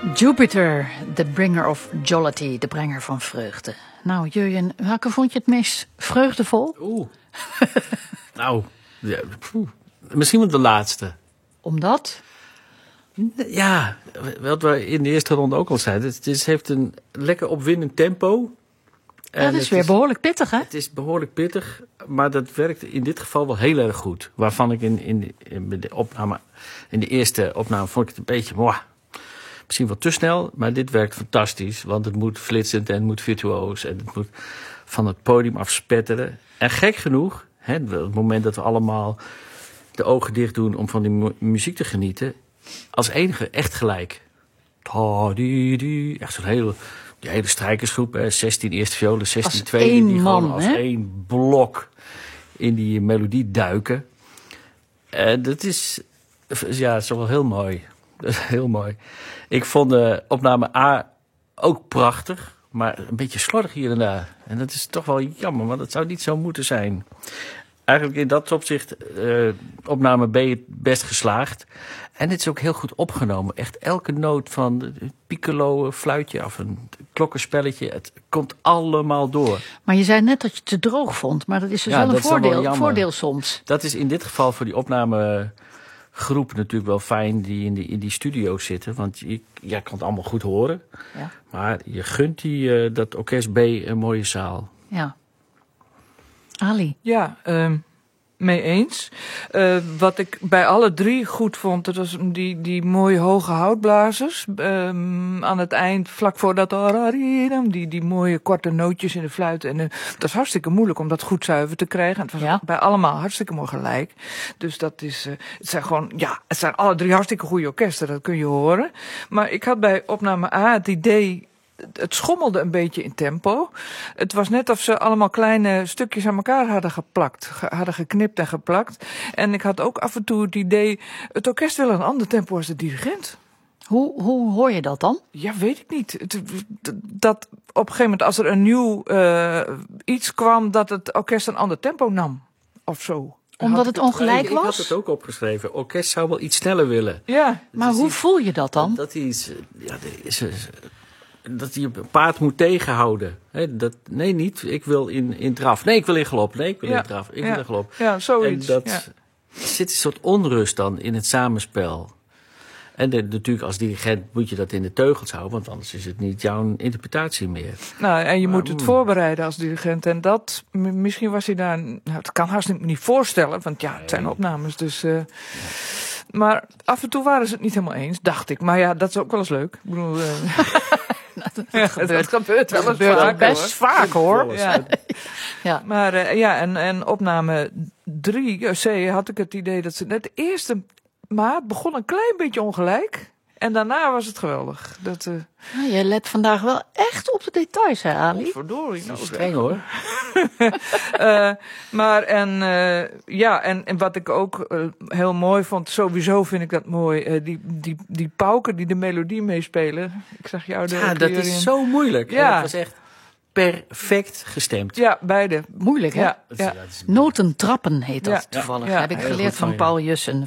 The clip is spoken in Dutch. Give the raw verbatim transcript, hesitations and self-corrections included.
Jupiter, the bringer of jollity, de brenger van vreugde. Nou, Jurjen, welke vond je het meest vreugdevol? Oeh. nou, ja, misschien wel de laatste. Omdat? Ja, wat we in de eerste ronde ook al zeiden. Het is, heeft een lekker opwindend tempo. En ja, dat is weer is, behoorlijk pittig, hè? Het is behoorlijk pittig, maar dat werkt in dit geval wel heel erg goed. Waarvan ik in, in, in, de, opname, in de eerste opname vond ik het een beetje... Mwah, misschien wel te snel, maar dit werkt fantastisch. Want het moet flitsend en het moet virtuoos. En het moet van het podium afspetteren. En gek genoeg, hè, het moment dat we allemaal de ogen dicht doen om van die mu- muziek te genieten... als enige echt gelijk. Echt zo'n hele, die hele strijkersgroep, hè, zestien eerste violen, zestien tweede. Die man, gewoon als hè? één blok in die melodie duiken. En dat is, ja, dat is wel heel mooi. Dat is heel mooi. Ik vond de opname A ook prachtig, maar een beetje slordig hier en daar. En dat is toch wel jammer, want dat zou niet zo moeten zijn. Eigenlijk in dat opzicht uh, opname B het best geslaagd. En het is ook heel goed opgenomen. Echt elke noot van een piccolo, een fluitje of een klokkenspelletje. Het komt allemaal door. Maar je zei net dat je het te droog vond. Maar dat is dus ja, wel een dat voordeel, wel voordeel soms. Dat is in dit geval voor die opnamegroep natuurlijk wel fijn die in die, in die studio's zitten. Want je, jij kan het allemaal goed horen. Ja. Maar je gunt die, uh, dat orkest B een mooie zaal. Ja. Ali? Ja, um, mee eens. Uh, wat ik bij alle drie goed vond, dat was die, die mooie hoge houtblazers. Um, aan het eind, vlak voor dat... Die, die mooie korte nootjes in de fluit. En uh, dat is hartstikke moeilijk om dat goed zuiver te krijgen. Het was ja. bij allemaal hartstikke mooi gelijk. Dus dat is... Uh, het zijn gewoon... Ja, het zijn alle drie hartstikke goede orkesten, dat kun je horen. Maar ik had bij opname A het idee... Het schommelde een beetje in tempo. Het was net of ze allemaal kleine stukjes aan elkaar hadden geplakt. Ge- hadden geknipt en geplakt. En ik had ook af en toe het idee... Het orkest wil een ander tempo als de dirigent. Hoe, hoe hoor je dat dan? Ja, weet ik niet. Het, dat op een gegeven moment als er een nieuw uh, iets kwam... dat het orkest een ander tempo nam. Of zo. Omdat het ongelijk ik, was? Ik had het ook opgeschreven. Orkest zou wel iets sneller willen. Ja. Maar hoe iets, voel je dat dan? Dat hij iets... Ja, is, dat hij een paard moet tegenhouden. He, dat, nee, niet. Ik wil in, in draf. Nee, ik wil in galop. Nee, ik wil ja. in draf. Ik ja. wil in galop. Ja, zoiets. En dat ja. zit een soort onrust dan in het samenspel. En de, natuurlijk als dirigent moet je dat in de teugels houden, want anders is het niet jouw interpretatie meer. Nou, en je maar, moet het mm. voorbereiden als dirigent. En dat, m- misschien was hij daar... Nou, het kan haast niet voorstellen, want ja, het zijn opnames. Dus, uh, ja. Maar af en toe waren ze het niet helemaal eens, dacht ik. Maar ja, dat is ook wel eens leuk. Ik bedoel... Uh, dat, ja, gebeurt, dat gebeurt wel eens gebeurt vaak, best hoor. vaak, hoor. Ja. ja. Maar uh, ja, en, en opname drie, C, had ik het idee dat ze net de eerste maat begon een klein beetje ongelijk. En daarna was het geweldig. Dat, uh... nou, je let vandaag wel echt op de details, hè, Ali? Verdorie. Nou, streng, hoor. uh, maar en uh, ja, en, en wat ik ook uh, heel mooi vond, sowieso vind ik dat mooi, uh, die, die, die pauken die de melodie meespelen. Ik zag jou er Ja, dat is in. Zo moeilijk. Ja. En dat was echt perfect gestemd. Ja, beide. Moeilijk, hè? Ja, dat ja. is, dat is... Notentrappen heet dat ja. toevallig. Ja. Heb ik Heel geleerd van, van Paul Jussen.